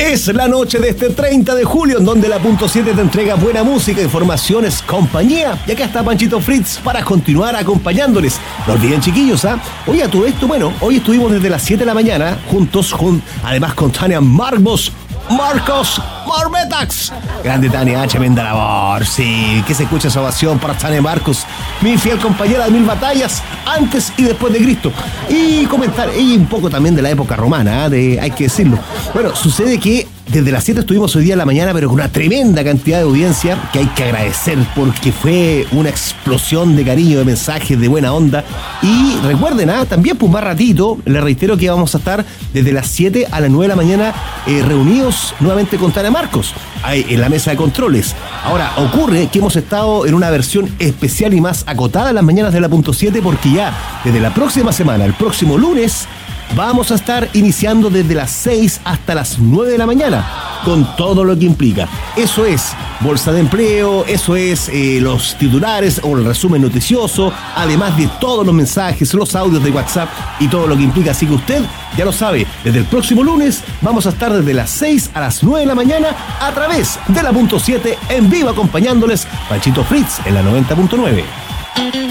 Es la noche de este 30 de julio en donde la Punto 7 te entrega buena música, informaciones, compañía. Y acá está Panchito Fritz para continuar acompañándoles. No olviden, chiquillos, Oye, a todo esto, bueno, hoy estuvimos desde las 7 de la mañana juntos, además con Tania Marcos Marbetax. Grande Tania, tremenda labor, sí. Que se escucha esa ovación para Tania Marcos, mi fiel compañera de 1000 batallas, antes y después de Cristo. Y comentar, y un poco también de la época romana, hay que decirlo. Bueno, sucede que desde las 7 estuvimos hoy día en la mañana, pero con una tremenda cantidad de audiencia que hay que agradecer porque fue una explosión de cariño, de mensajes, de buena onda. Y recuerden, también pues más ratito, les reitero que vamos a estar desde las 7 a las 9 de la mañana reunidos nuevamente con Tania Marcos, ahí en la mesa de controles. Ahora, ocurre que hemos estado en una versión especial y más acotada en las mañanas de la Punto 7 porque ya desde la próxima semana, el próximo lunes, vamos a estar iniciando desde las 6 hasta las 9 de la mañana, con todo lo que implica. Eso es bolsa de empleo, eso es los titulares o el resumen noticioso, además de todos los mensajes, los audios de WhatsApp y todo lo que implica. Así que usted ya lo sabe, desde el próximo lunes vamos a estar desde las 6 a las 9 de la mañana a través de la Punto 7 en vivo acompañándoles Panchito Fritz en la 90.9.